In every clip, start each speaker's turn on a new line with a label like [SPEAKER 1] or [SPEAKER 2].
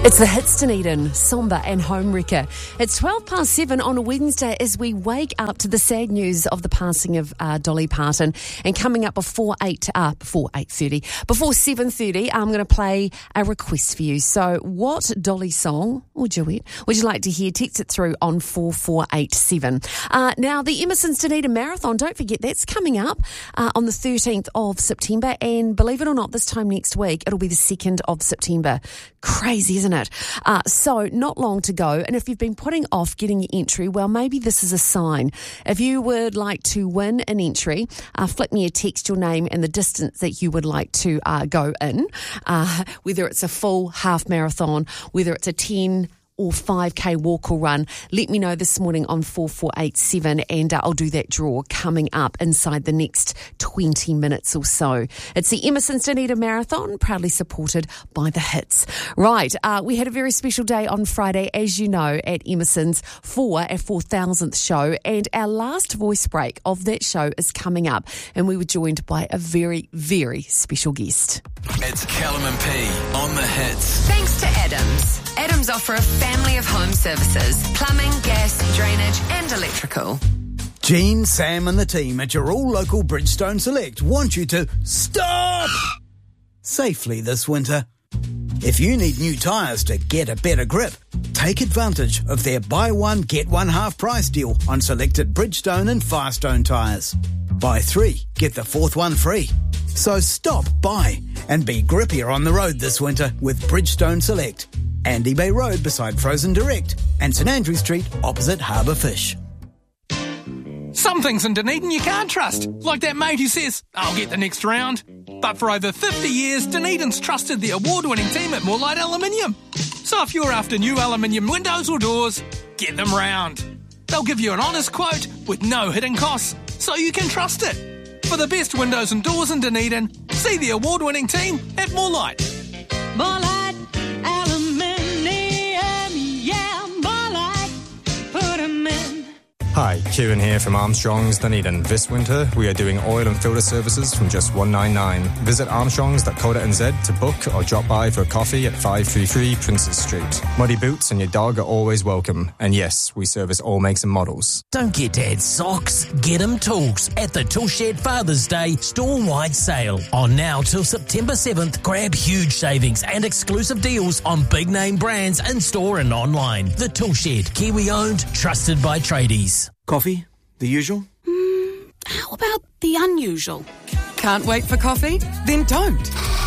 [SPEAKER 1] It's the hits, Dunedin, Somber and Homewrecker. It's 7:12 on a Wednesday as we wake up to the sad news of the passing of Dolly Parton. And coming up before 7:30, I'm going to play a request for you. So what Dolly song or duet would you like to hear? Text it through on 4487. Now, the Emerson's Dunedin Marathon, don't forget, that's coming up on the 13th of September. And believe it or not, this time next week, it'll be the 2nd of September. Crazy, isn't it? So not long to go. And if you've been putting off getting your entry, well, maybe this is a sign. If you would like to win an entry, flick me a text, your name and the distance that you would like to go in, whether it's a full half marathon, whether it's a 10 or 5K walk or run. Let me know this morning on 4487 and I'll do that draw coming up inside the next 20 minutes or so. It's the Emerson's Dunedin Marathon, proudly supported by the hits. Right, we had a very special day on Friday, as you know, at Emerson's for our 4,000th show, and our last voice break of that show is coming up, and we were joined by a very, very special guest.
[SPEAKER 2] It's Callum and P on the hits.
[SPEAKER 3] Thanks to Adams. Adams offer a family of home services: plumbing, gas, drainage and electrical.
[SPEAKER 4] Jean, Sam and the team at your all-local Bridgestone Select want you to stop safely this winter. If you need new tyres to get a better grip, take advantage of their buy one, get one half price deal on selected Bridgestone and Firestone tyres. Buy 3, get the 4th one free. So stop, buy and be grippier on the road this winter with Bridgestone Select. Andy Bay Road beside Frozen Direct and St Andrew Street opposite Harbour Fish.
[SPEAKER 5] Some things in Dunedin you can't trust, like that mate who says, "I'll get the next round." But for over 50 years, Dunedin's trusted the award-winning team at Moorlight Aluminium. So if you're after new aluminium windows or doors, get them round. They'll give you an honest quote with no hidden costs, so you can trust it. For the best windows and doors in Dunedin, see the award-winning team at Moorlight.
[SPEAKER 6] Moorlight Aluminium, yeah, Moorlight, put 'em in.
[SPEAKER 7] Hi, Kieran here from Armstrong's Dunedin. This winter, we are doing oil and filter services from just $199. Visit armstrongs.co.nz to book or drop by for a coffee at 533 Princes Street. Muddy boots and your dog are always welcome. And yes, we service all makes and models.
[SPEAKER 8] Don't get Dad socks, get him tools at the Toolshed Father's Day store-wide sale. On now till September 7th, grab huge savings and exclusive deals on big-name brands in-store and online. The Toolshed, Kiwi-owned, trusted by tradies.
[SPEAKER 4] Coffee? The usual?
[SPEAKER 9] How about the unusual? Can't wait for coffee? Then don't.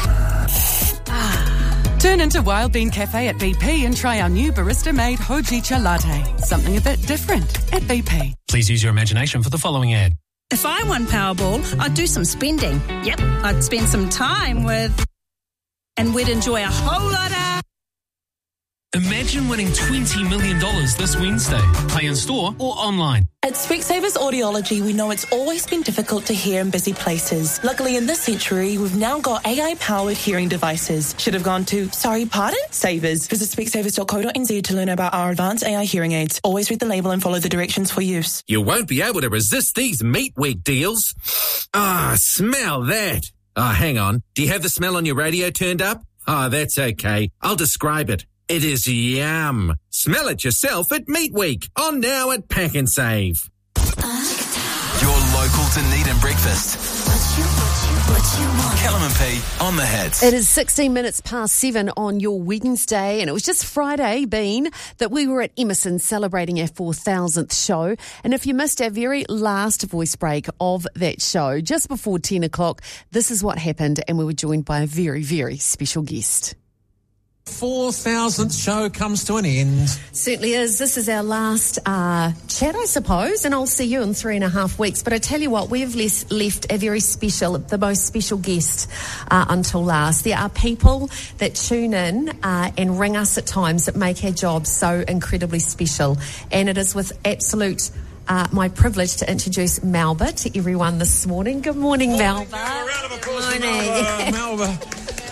[SPEAKER 9] Turn into Wild Bean Cafe at BP and try our new barista-made Hojicha latte. Something a bit different at BP.
[SPEAKER 10] Please use your imagination for the following ad.
[SPEAKER 11] If I won Powerball, I'd do some spending. Yep, I'd spend some time with... and we'd enjoy a whole lot of...
[SPEAKER 10] Imagine winning $20 million this Wednesday. Play in store or online.
[SPEAKER 12] At Specsavers Audiology, we know it's always been difficult to hear in busy places. Luckily, in this century, we've now got AI-powered hearing devices. Should have gone to, sorry, pardon? Savers. Visit specsavers.co.nz to learn about our advanced AI hearing aids. Always read the label and follow the directions for use.
[SPEAKER 13] You won't be able to resist these Meat Week deals. Smell that. Hang on. Do you have the smell on your radio turned up? That's okay. I'll describe it. It is yum. Smell it yourself at Meat Week. On now at Pack and Save.
[SPEAKER 2] Your local Dunedin breakfast. What you want? Callum and P on the hits.
[SPEAKER 1] It is 16 minutes past 7 on your Wednesday, and it was just Friday, that we were at Emerson celebrating our 4,000th show. And if you missed our very last voice break of that show, just before 10 o'clock, this is what happened, and we were joined by a very, very special guest.
[SPEAKER 14] 4,000th show comes to an end.
[SPEAKER 1] Certainly is. This is our last chat, I suppose, and I'll see you in 3.5 weeks. But I tell you what, we've left a very special, the most special guest until last. There are people that tune in and ring us at times that make our job so incredibly special. And it is with absolute my privilege to introduce Melba to everyone this morning. Good morning, Melba.
[SPEAKER 14] A round of applause
[SPEAKER 1] for
[SPEAKER 14] Melba.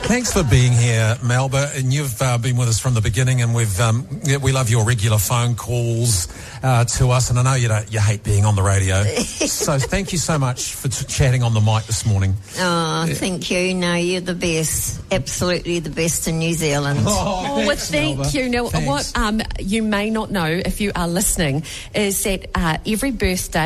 [SPEAKER 14] Thanks for being here, Melba, and you've been with us from the beginning, and we love your regular phone calls to us, and I know you hate being on the radio. So thank you so much for chatting on the mic this morning.
[SPEAKER 15] Oh, thank you. No, you're the best. Absolutely the best in New Zealand.
[SPEAKER 1] Well, thank you. Now, what you may not know if you are listening is that every birthday